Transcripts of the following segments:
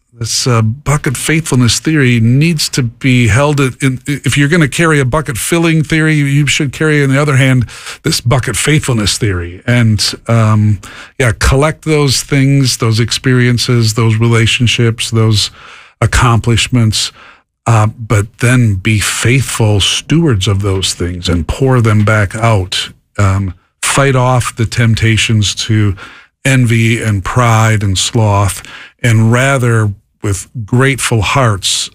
this bucket faithfulness theory needs to be held in. If you're going to carry a bucket filling theory, you should carry, on the other hand, this bucket faithfulness theory. And collect those things, those experiences, those relationships, those accomplishments, but then be faithful stewards of those things and pour them back out. Fight off the temptations to envy and pride and sloth, and rather with grateful hearts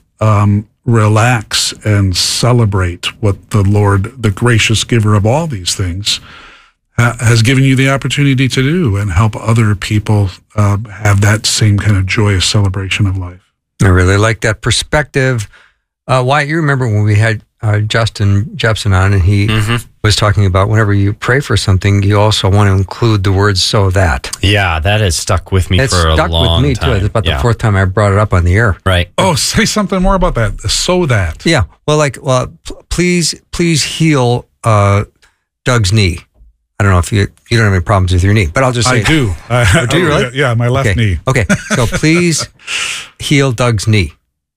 relax and celebrate what the Lord, the gracious giver of all these things, has given you the opportunity to do, and help other people have that same kind of joyous celebration of life. I really like that perspective. Wyatt, you remember when we had Justin Jepson on, and he was talking about whenever you pray for something, you also want to include the words "so that." Yeah, that has stuck with me for a long time. It's stuck with me too. It's about the fourth time I brought it up on the air. Right. Oh, say something more about that. So that. Yeah. Well, please heal Doug's knee. I don't know if you don't have any problems with your knee, but I'll just say I do. Do you really? Yeah, my left knee. Okay. So please heal Doug's knee,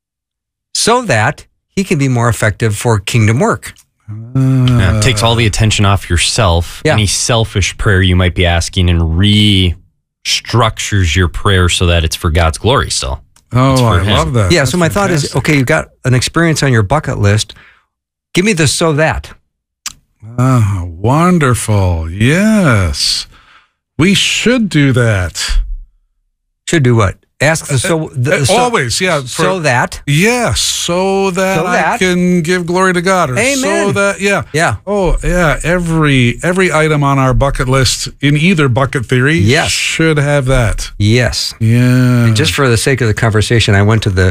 so that he can be more effective for kingdom work. It takes all the attention off yourself. Yeah. Any selfish prayer you might be asking, and restructures your prayer so that it's for God's glory still. Oh, I love that. Yeah, so my thought is, okay, you've got an experience on your bucket list. Give me the so that. Oh, wonderful. Yes. We should do that. Should do what? Ask the always, yeah. So that. Yeah, so that I can give glory to God. Or Amen. So that, Yeah. Oh, yeah. Every item on our bucket list in either bucket theory should have that. Yes. Yeah. And just for the sake of the conversation, I went to the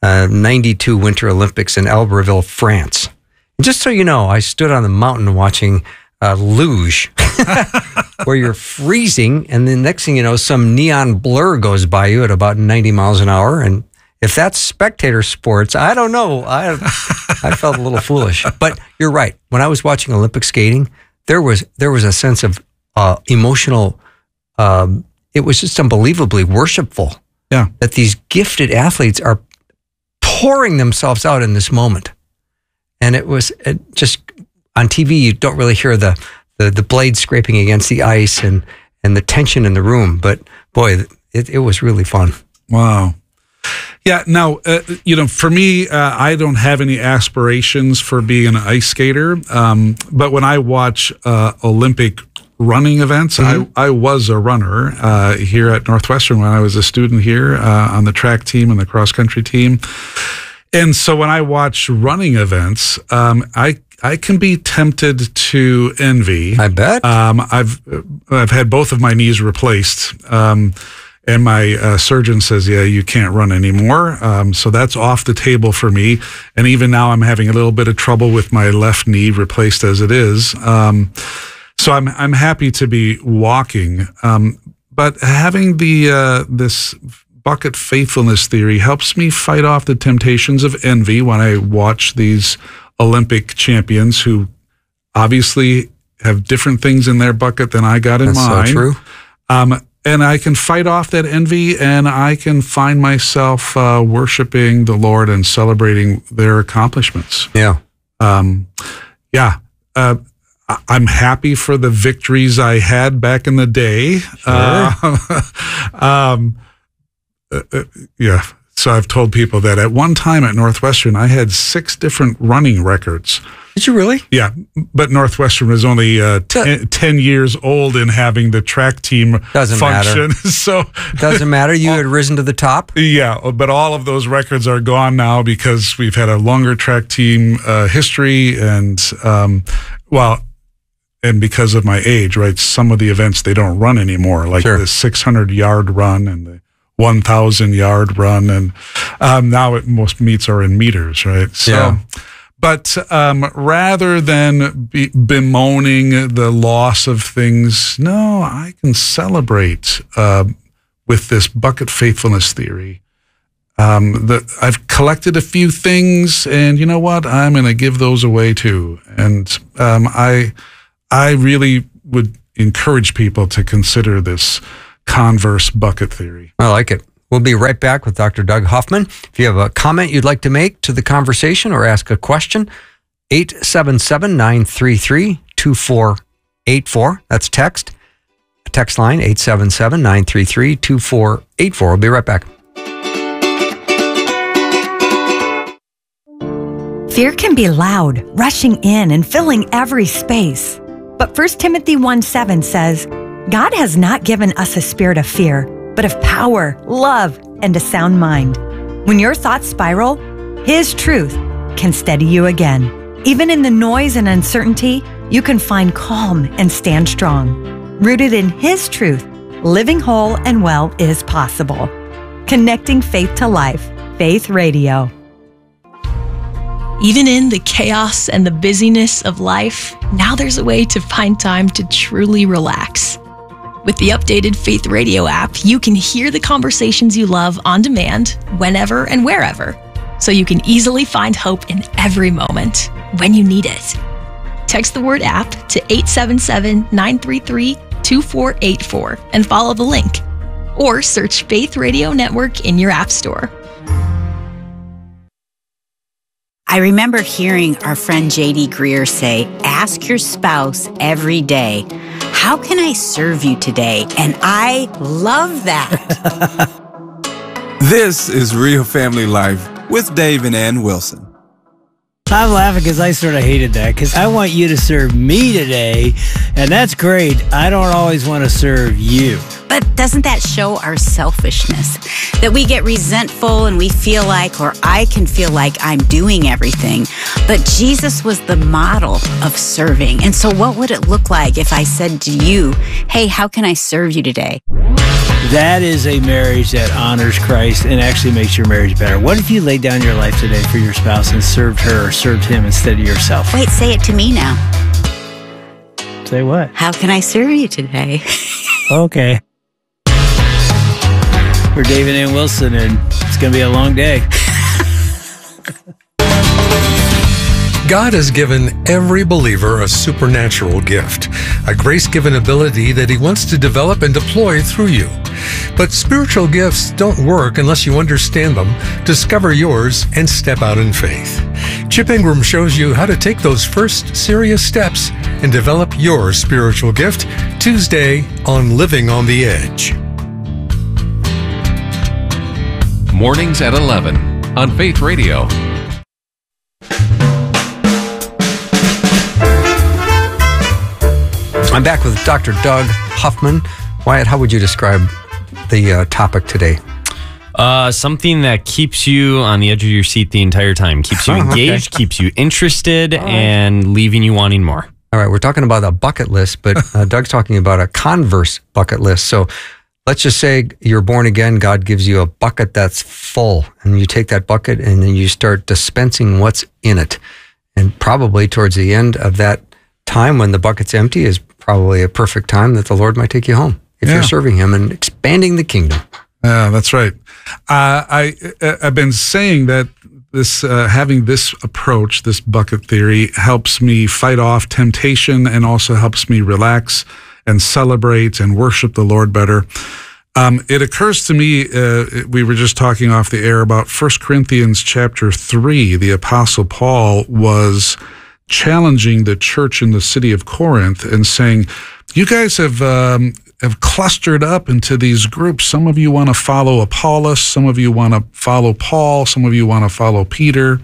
92 Winter Olympics in Albertville, France. And just so you know, I stood on the mountain watching luge, where you're freezing, and the next thing you know, some neon blur goes by you at about 90 miles an hour. And if that's spectator sports, I don't know. I felt a little foolish. But you're right. When I was watching Olympic skating, there was a sense of emotional. It was just unbelievably worshipful. Yeah, that these gifted athletes are pouring themselves out in this moment, and it was just. On TV, you don't really hear the blade scraping against the ice and the tension in the room. But boy, it was really fun. Wow. Yeah. Now, for me, I don't have any aspirations for being an ice skater. But when I watch Olympic running events, I was a runner here at Northwestern when I was a student here on the track team and the cross country team. And so when I watch running events, I can be tempted to envy. I bet. I've had both of my knees replaced, and my surgeon says, "Yeah, you can't run anymore." So that's off the table for me. And even now, I'm having a little bit of trouble with my left knee, replaced as it is. So I'm happy to be walking, but having this bucket faithfulness theory helps me fight off the temptations of envy when I watch these Olympic champions who obviously have different things in their bucket than I got in mine. That's so true. And I can fight off that envy, and I can find myself worshiping the Lord and celebrating their accomplishments. Yeah. I'm happy for the victories I had back in the day. Sure. So I've told people that at one time at Northwestern, I had 6 different running records. Did you really? Yeah, but Northwestern was only 10 years old in having the track team function. Matter. So doesn't matter. You had risen to the top. Yeah, but all of those records are gone now because we've had a longer track team history, and and because of my age, right? Some of the events they don't run anymore, like the 600-yard run and the 1,000-yard run, and now most meets are in meters, right? So, but rather than bemoaning the loss of things, no, I can celebrate with this bucket faithfulness theory. I've collected a few things, and you know what? I'm going to give those away too. And I really would encourage people to consider this converse bucket theory. I like it. We'll be right back with Dr. Doug Hoffman. If you have a comment you'd like to make to the conversation or ask a question, 877-933-2484. That's text. Text line 877-933-2484. We'll be right back. Fear can be loud, rushing in and filling every space. But 1 Timothy 1:7 says, God has not given us a spirit of fear, but of power, love, and a sound mind. When your thoughts spiral, His truth can steady you again. Even in the noise and uncertainty, you can find calm and stand strong. Rooted in His truth, living whole and well is possible. Connecting faith to life. Faith Radio. Even in the chaos and the busyness of life, now there's a way to find time to truly relax. With the updated Faith Radio app, you can hear the conversations you love on demand, whenever and wherever, so you can easily find hope in every moment when you need it. Text the word app to 877-933-2484 and follow the link, or search Faith Radio Network in your app store. I remember hearing our friend J.D. Greer say, ask your spouse every day, how can I serve you today? And I love that. This is Real Family Life with Dave and Ann Wilson. I'm laughing because I sort of hated that, because I want you to serve me today, and that's great. I don't always want to serve you. But doesn't that show our selfishness? That we get resentful and we feel like, or I can feel like I'm doing everything. But Jesus was the model of serving. And so what would it look like if I said to you, hey, how can I serve you today? That is a marriage that honors Christ and actually makes your marriage better. What if you laid down your life today for your spouse and served her or served him instead of yourself? Wait, say it to me now. Say what? How can I serve you today? Okay. We're David and Wilson, and it's going to be a long day. God has given every believer a supernatural gift, a grace-given ability that He wants to develop and deploy through you. But spiritual gifts don't work unless you understand them, discover yours, and step out in faith. Chip Ingram shows you how to take those first serious steps and develop your spiritual gift, Tuesday on Living on the Edge. Mornings at 11 on Faith Radio. I'm back with Dr. Doug Hoffman. Wyatt, how would you describe the topic today? Something that keeps you on the edge of your seat the entire time, keeps you engaged, keeps you interested, and leaving you wanting more. All right, we're talking about a bucket list, but Doug's talking about a converse bucket list. So let's just say you're born again, God gives you a bucket that's full, and you take that bucket and then you start dispensing what's in it. And probably towards the end of that time when the bucket's empty is probably a perfect time that the Lord might take you home if you're serving Him and expanding the kingdom. Yeah, that's right. I've been saying that this having this approach, this bucket theory, helps me fight off temptation and also helps me relax and celebrate and worship the Lord better. It occurs to me, we were just talking off the air about 1 Corinthians chapter 3. The Apostle Paul was challenging the church in the city of Corinth and saying, you guys have clustered up into these groups. Some of you want to follow Apollos, some of you want to follow Paul, some of you want to follow Peter.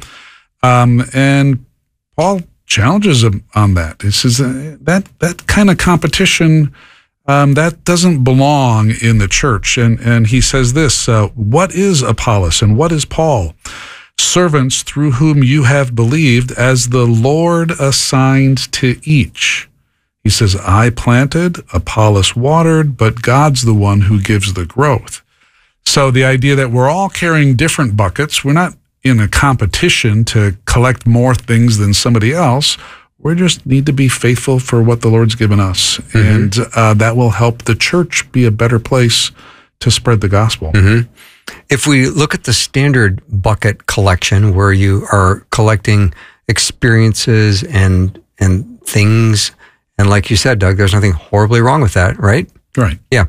And Paul challenges him on that. He says that kind of competition, that doesn't belong in the church. And he says this, what is Apollos and what is Paul? Servants through whom you have believed, as the Lord assigned to each. He says, I planted, Apollos watered, but God's the one who gives the growth. So the idea that we're all carrying different buckets, we're not in a competition to collect more things than somebody else. We just need to be faithful for what the Lord's given us. Mm-hmm. And that will help the church be a better place to spread the gospel. Mm-hmm. If we look at the standard bucket collection where you are collecting experiences and things, and like you said, Doug, there's nothing horribly wrong with that, right? Right. Yeah.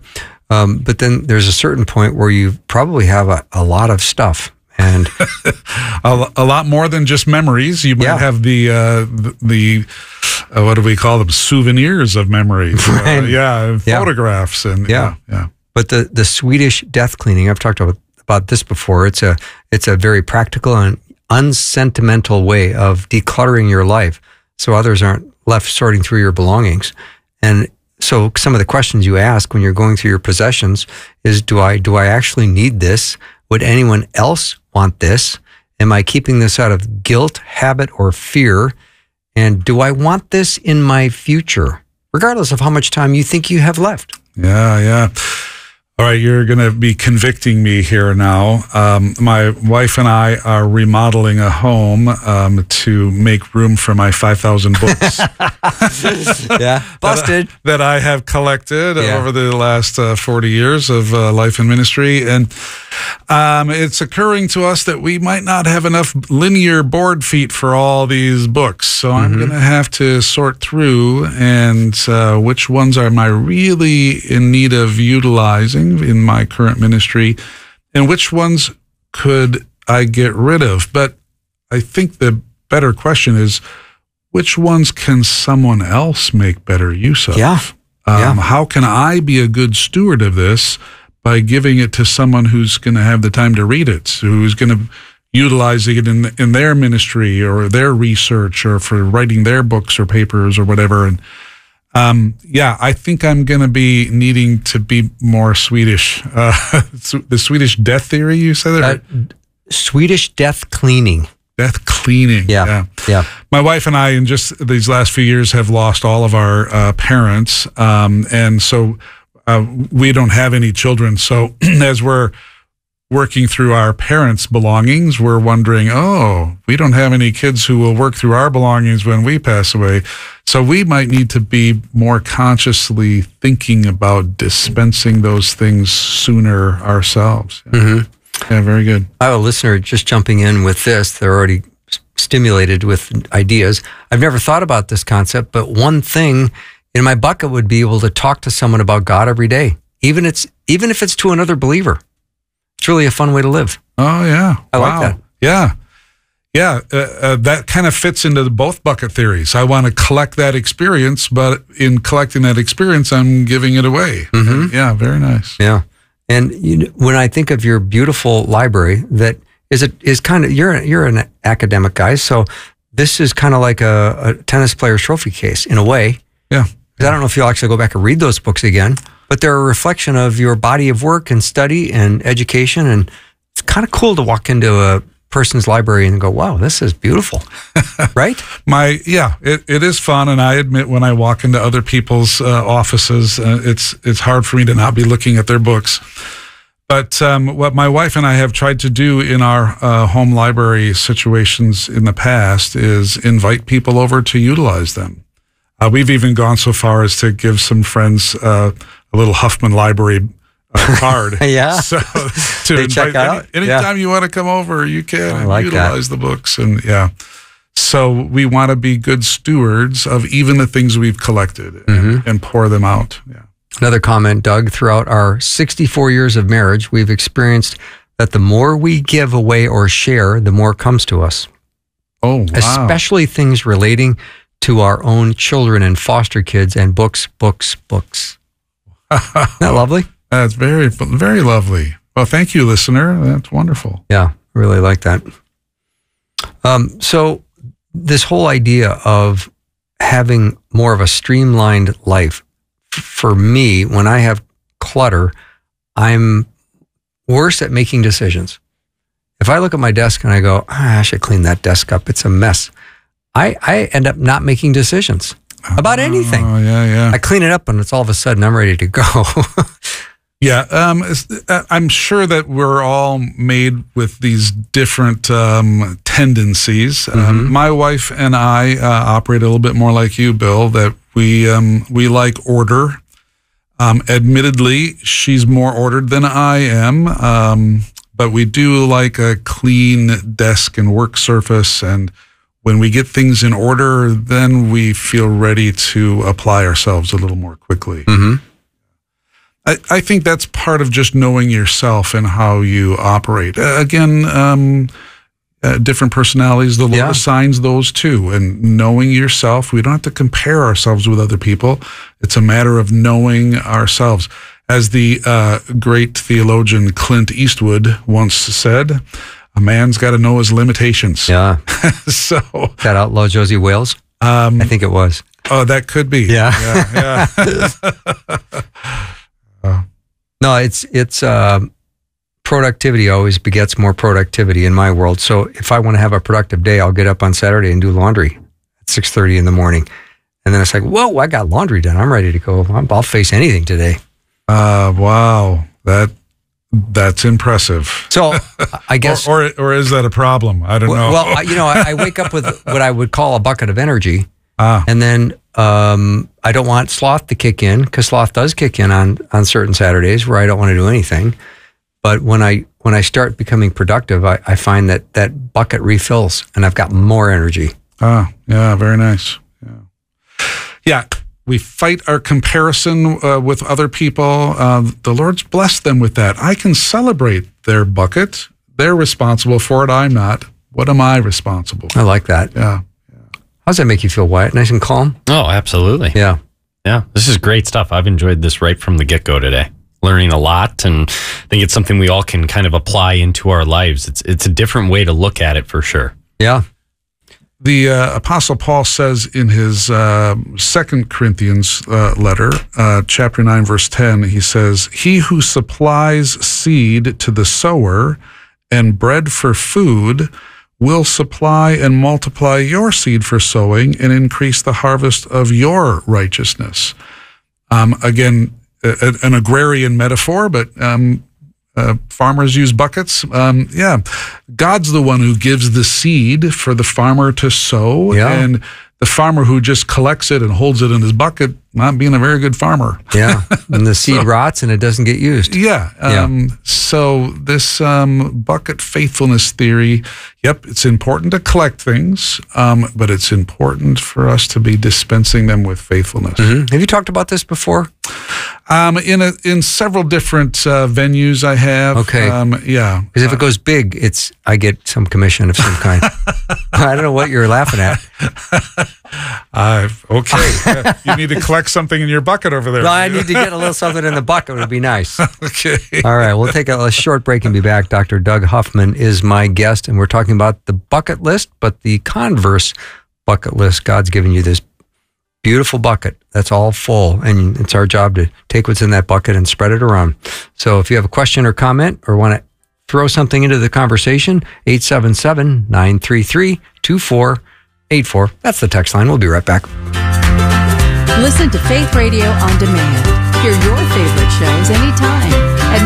But then there's a certain point where you probably have a lot of stuff. And a lot more than just memories. You might have the what do we call them? Souvenirs of memories. Photographs and yeah. But the Swedish death cleaning, I've talked about this before. It's a very practical and unsentimental way of decluttering your life, so others aren't left sorting through your belongings. And so some of the questions you ask when you're going through your possessions is, do I actually need this? Would anyone else want this? Am I keeping this out of guilt, habit, or fear? And do I want this in my future, regardless of how much time you think you have left? Yeah. All right, you're going to be convicting me here now. My wife and I are remodeling a home to make room for my 5,000 books. Yeah, busted. That I have collected over the last 40 years of life and ministry. And it's occurring to us that we might not have enough linear board feet for all these books. So I'm going to have to sort through and which ones am I really in need of utilizing in my current ministry, and which ones could I get rid of? But I think the better question is, which ones can someone else make better use of? How can I be a good steward of this by giving it to someone who's going to have the time to read it, who's going to utilize it in their ministry or their research or for writing their books or papers or whatever? And I think I'm going to be needing to be more Swedish. The Swedish death theory, you said? Swedish death cleaning. Death cleaning. Yeah. My wife and I, in just these last few years, have lost all of our parents. And so we don't have any children. So as we're working through our parents' belongings, we're wondering, we don't have any kids who will work through our belongings when we pass away. So we might need to be more consciously thinking about dispensing those things sooner ourselves. Yeah, very good. I have a listener just jumping in with this. They're already stimulated with ideas. I've never thought about this concept, but one thing in my bucket would be able to talk to someone about God every day, even if it's to another believer. It's really a fun way to live. Oh, yeah. I like that. Yeah. That kind of fits into both bucket theories. I want to collect that experience, but in collecting that experience, I'm giving it away. Yeah, very nice. Yeah. And when I think of your beautiful library, that is kind of, you're an academic guy, so this is kind of like a tennis player's trophy case in a way. Yeah. Because I don't know if you'll actually go back and read those books again, but they're a reflection of your body of work and study and education. And it's kind of cool to walk into a person's library and go, wow, this is beautiful. Right? It is fun. And I admit, when I walk into other people's offices, it's hard for me to not be looking at their books. But what my wife and I have tried to do in our home library situations in the past is invite people over to utilize them. We've even gone so far as to give some friends a little Huffman Library card. Yeah. So to they check out. Anytime you want to come over, you can utilize the books. And so we want to be good stewards of even the things we've collected and pour them out. Yeah. Another comment, Doug, throughout our 64 years of marriage, we've experienced that the more we give away or share, the more comes to us. Oh, wow. Especially things relating to our own children and foster kids and books. Isn't that lovely? That's very, very lovely. Well, thank you, listener. That's wonderful. Yeah, really like that. So this whole idea of having more of a streamlined life, for me, when I have clutter, I'm worse at making decisions. If I look at my desk and I go, I should clean that desk up, it's a mess, I end up not making decisions about anything. Oh, yeah. I clean it up and it's all of a sudden I'm ready to go. Yeah, I'm sure that we're all made with these different tendencies. My wife and I operate a little bit more like you, Bill, that we like order. Admittedly, she's more ordered than I am, but we do like a clean desk and work surface. And when we get things in order, then we feel ready to apply ourselves a little more quickly. I think that's part of just knowing yourself and how you operate. Again, different personalities, the Lord assigns those too. And knowing yourself, we don't have to compare ourselves with other people. It's a matter of knowing ourselves. As the great theologian Clint Eastwood once said, a man's got to know his limitations. Yeah. So that Outlaw Josie Wales? I think it was. Oh, that could be. Yeah. No, it's productivity always begets more productivity in my world. So if I want to have a productive day, I'll get up on Saturday and do laundry at 6:30 in the morning. And then it's like, whoa, I got laundry done. I'm ready to go. I'll face anything today. Wow. That's impressive. So I guess, or is that a problem? I don't know. Well, I wake up with what I would call a bucket of energy, and then I don't want sloth to kick in, because sloth does kick in on certain Saturdays where I don't want to do anything. But when I start becoming productive, I find that bucket refills, and I've got more energy. Yeah, very nice. Yeah. We fight our comparison with other people. The Lord's blessed them with that. I can celebrate their bucket. They're responsible for it. I'm not. What am I responsible for? I like that. Yeah. How does that make you feel, Wyatt? Nice and calm? Oh, absolutely. Yeah. Yeah. This is great stuff. I've enjoyed this right from the get-go today. Learning a lot, and I think it's something we all can kind of apply into our lives. It's a different way to look at it for sure. Yeah. The Apostle Paul says in his 2 Corinthians letter, chapter 9, verse 10, he says, "He who supplies seed to the sower and bread for food will supply and multiply your seed for sowing and increase the harvest of your righteousness." Again, an agrarian metaphor, but farmers use buckets. God's the one who gives the seed for the farmer to sow, and the farmer who just collects it and holds it in his bucket, not being a very good farmer. Yeah, and the seed rots and it doesn't get used. So this bucket faithfulness theory, it's important to collect things, but it's important for us to be dispensing them with faithfulness. Mm-hmm. Have you talked about this before? In several different venues I have. Okay. Because if it goes big, I get some commission of some kind. I don't know what you're laughing at. Okay. You need to collect something in your bucket over there. No, I need to get a little something in the bucket. It would be nice. Okay. All right. We'll take a short break and be back. Dr. Doug Huffman is my guest, and we're talking about the bucket list, but the converse bucket list. God's given you this beautiful bucket that's all full, and it's our job to take what's in that bucket and spread it around. So if you have a question or comment or want to throw something into the conversation, 877-933-2484. That's the text line. We'll be right back. Listen to Faith Radio on demand. Hear your favorite shows anytime at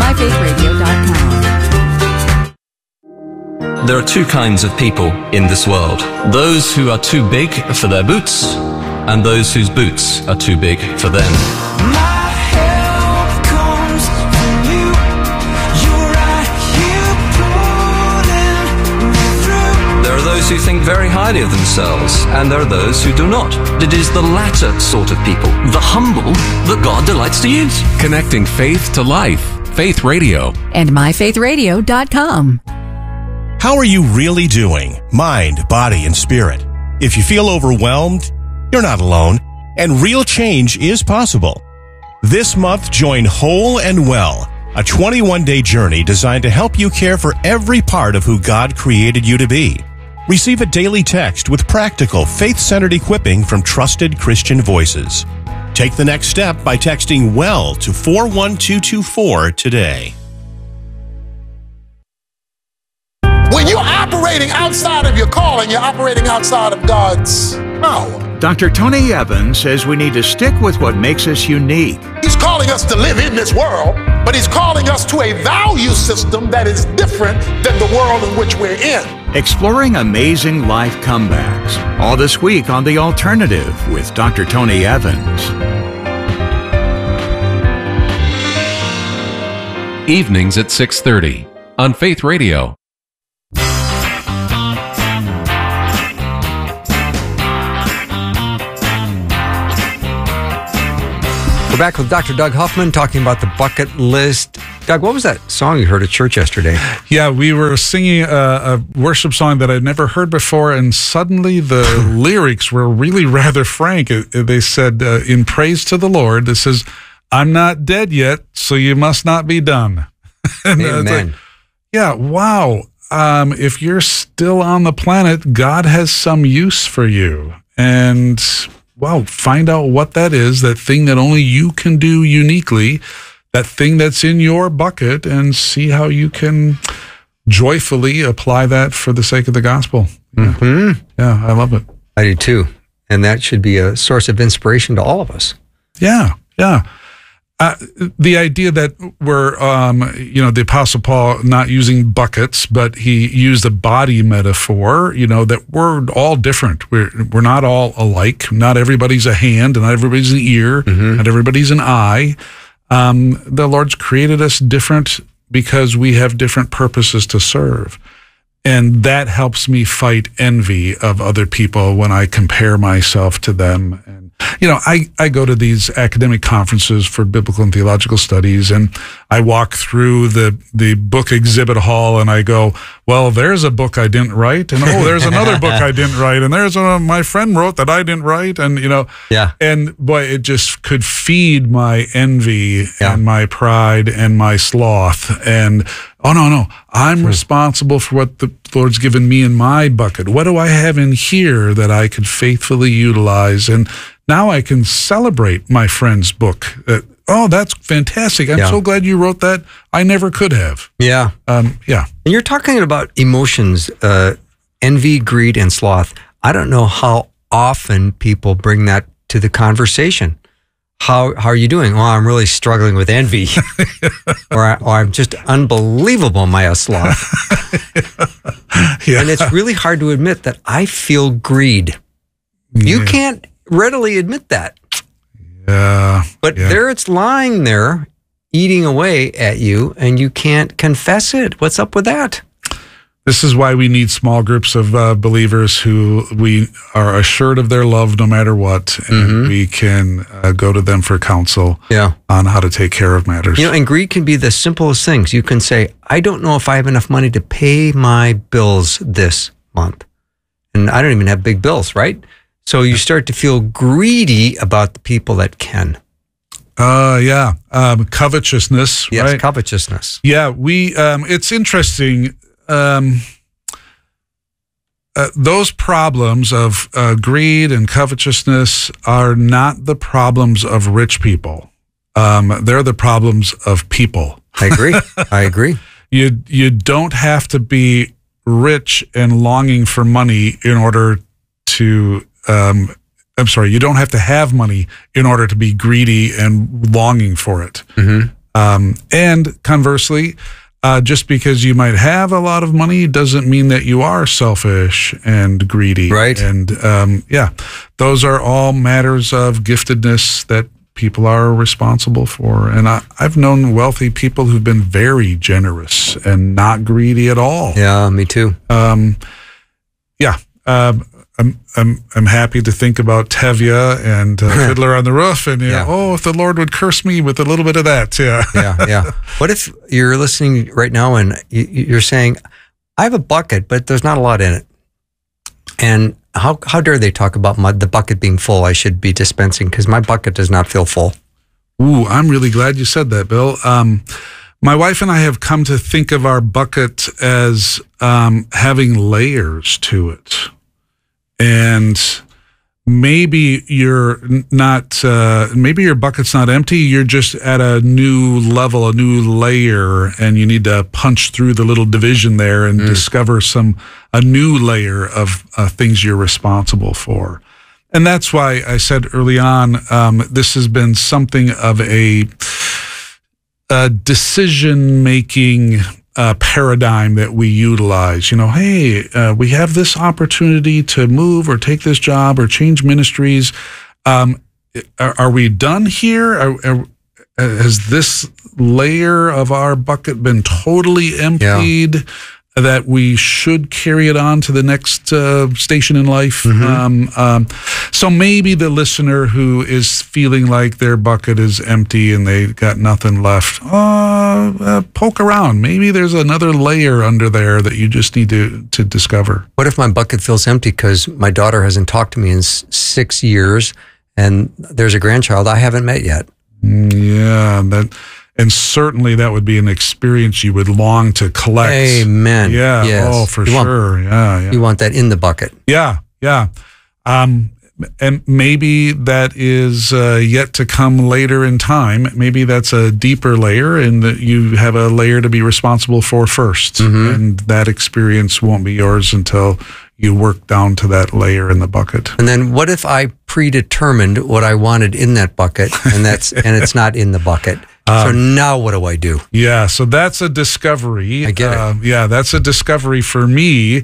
myfaithradio.com. There are two kinds of people in this world. Those who are too big for their boots, and those whose boots are too big for them. My help comes from you. You're right here pulling me through. There are those who think very highly of themselves, and there are those who do not. It is the latter sort of people, the humble, that God delights to use. Connecting faith to life. Faith Radio. And myfaithradio.com. How are you really doing? Mind, body, and spirit. If you feel overwhelmed, you're not alone, and real change is possible. This month, join Whole and Well, a 21-day journey designed to help you care for every part of who God created you to be. Receive a daily text with practical, faith-centered equipping from trusted Christian voices. Take the next step by texting WELL to 41224 today. When you're operating outside of your calling, you're operating outside of God's power. Dr. Tony Evans says we need to stick with what makes us unique. He's calling us to live in this world, but he's calling us to a value system that is different than the world in which we're in. Exploring amazing life comebacks. All this week on The Alternative with Dr. Tony Evans. Evenings at 6:30 on Faith Radio. back with Dr. Doug Huffman talking about the bucket list. Doug, what was that song you heard at church yesterday? Yeah, we were singing a worship song that I'd never heard before, and suddenly the lyrics were really rather frank. They said, in praise to the Lord, it says, I'm not dead yet, so you must not be done. And Amen. like, yeah, wow. If you're still on the planet, God has some use for you. And, wow, find out what that is, that thing that only you can do uniquely, that thing that's in your bucket, and see how you can joyfully apply that for the sake of the gospel. Mm-hmm. Yeah, I love it. I do too. And that should be a source of inspiration to all of us. Yeah, yeah. The idea that we're, the Apostle Paul not using buckets, but he used a body metaphor, that we're all different. We're not all alike. Not everybody's a hand, and not everybody's an ear, not everybody's an eye. The Lord's created us different because we have different purposes to serve. And that helps me fight envy of other people when I compare myself to them. And, I go to these academic conferences for biblical and theological studies, and I walk through the book exhibit hall, and I go, well, there's a book I didn't write, and there's another book I didn't write, and there's my friend wrote that I didn't write, and, yeah. And boy, it just could feed my envy and my pride and my sloth. And, no, I'm responsible for what the Lord's given me in my bucket. What do I have in here that I could faithfully utilize? And now I can celebrate my friend's book. That's fantastic. I'm so glad you wrote that. I never could have. Yeah. Yeah. And you're talking about emotions, envy, greed, and sloth. I don't know how often people bring that to the conversation. How are you doing? Well, I'm really struggling with envy. or I'm just unbelievable, my sloth. Yeah. And it's really hard to admit that I feel greed. You can't readily admit that. Yeah. But there it's lying there, eating away at you, and you can't confess it. What's up with that? This is why we need small groups of believers who we are assured of their love no matter what, and we can go to them for counsel on how to take care of matters. And greed can be the simplest things. You can say, I don't know if I have enough money to pay my bills this month. And I don't even have big bills, right? So you start to feel greedy about the people that can. Covetousness, yes, right? Covetousness. Yeah, it's interesting. Those problems of greed and covetousness are not the problems of rich people. They're the problems of people. I agree. You don't have to be rich and longing for money in order to, you don't have to have money in order to be greedy and longing for it. And conversely, just because you might have a lot of money doesn't mean that you are selfish and greedy. Right. And those are all matters of giftedness that people are responsible for. And I've known wealthy people who've been very generous and not greedy at all. Yeah, me too. I'm happy to think about Tevye and Fiddler on the Roof, and if the Lord would curse me with a little bit of that, yeah. What if you're listening right now and you're saying, I have a bucket, but there's not a lot in it, and how dare they talk about the bucket being full? I should be dispensing because my bucket does not feel full. Ooh, I'm really glad you said that, Bill. My wife and I have come to think of our bucket as having layers to it. And maybe maybe your bucket's not empty. You're just at a new level, a new layer, and you need to punch through the little division there and discover a new layer of things you're responsible for. And that's why I said early on, this has been something of a decision-making paradigm that we utilize. We have this opportunity to move or take this job or change ministries. Are we done here? Has this layer of our bucket been totally emptied? that we should carry it on to the next station in life. So maybe the listener who is feeling like their bucket is empty and they got nothing left, poke around. Maybe there's another layer under there that you just need to discover. What if my bucket feels empty because my daughter hasn't talked to me in 6 years and there's a grandchild I haven't met yet? Yeah, and certainly that would be an experience you would long to collect. Amen. Yeah. Yes. Oh, for sure. Yeah. You want that in the bucket. Yeah. And maybe that is yet to come later in time. Maybe that's a deeper layer and that you have a layer to be responsible for first. And that experience won't be yours until you work down to that layer in the bucket. And then what if I predetermined what I wanted in that bucket and it's not in the bucket? So now what do I do? Yeah, so that's a discovery. I get it. Yeah, that's a discovery for me.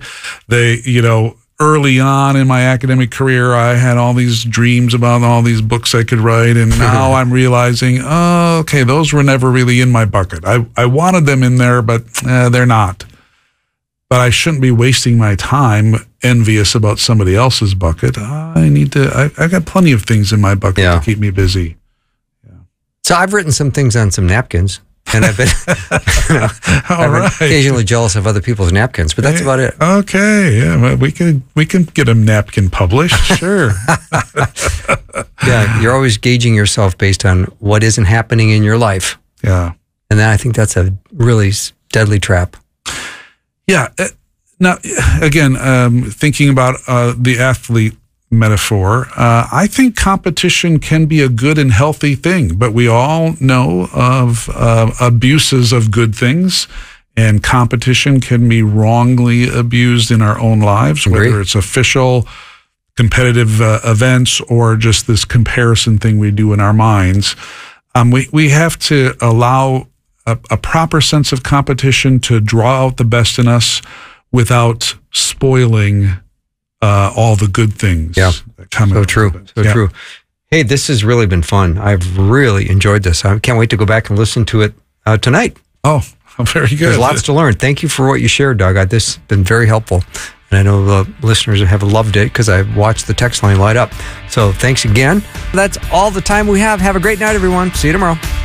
Early on in my academic career, I had all these dreams about all these books I could write, and now I'm realizing, okay, those were never really in my bucket. I wanted them in there, but they're not. But I shouldn't be wasting my time envious about somebody else's bucket. I got plenty of things in my bucket to keep me busy. So I've written some things on some napkins, and I've been, occasionally jealous of other people's napkins, but that's about it. Okay, yeah, well, we can get a napkin published, sure. Yeah, you're always gauging yourself based on what isn't happening in your life. Yeah, and then I think that's a really deadly trap. Yeah. Now, again, thinking about the athlete metaphor, I think competition can be a good and healthy thing, but we all know of abuses of good things, and competition can be wrongly abused in our own lives, whether it's official competitive events or just this comparison thing we do in our minds. We have to allow a proper sense of competition to draw out the best in us without spoiling all the good things. Yeah, so true. True. Hey, this has really been fun. I've really enjoyed this. I can't wait to go back and listen to it tonight. Oh, very good. There's lots to learn. Thank you for what you shared, Doug. This has been very helpful. And I know the listeners have loved it because I've watched the text line light up. So thanks again. That's all the time we have. Have a great night, everyone. See you tomorrow.